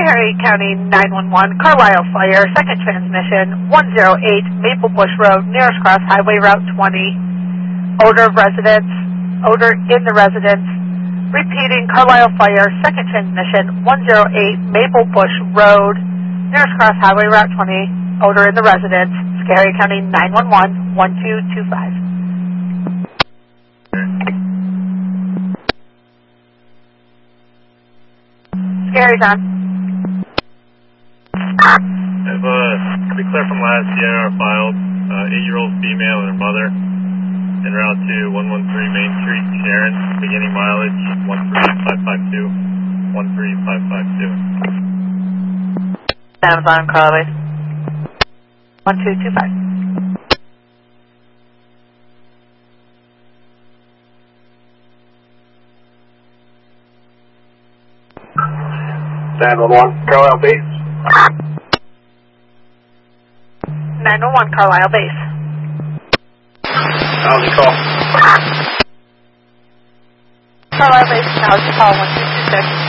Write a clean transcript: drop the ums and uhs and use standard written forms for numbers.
Scary County 911, Carlisle Fire, second transmission, 108 Maple Bush Road, nearest cross Highway Route 20. Odor in the residence. Repeating, Carlisle Fire, second transmission, 108 Maple Bush Road, nearest cross Highway Route 20. Odor in the residence. Scary County 911, 1225. Scary's on. Have be clear from last CIR filed, 8-year-old female and her mother, en route to 113 Main Street, Sharon, beginning mileage 13552, 13552. Amazon, Carlisle. 1225. Carlisle Base. 911, Carlisle Base. How's the call? Carlisle Base, now it's call 1226.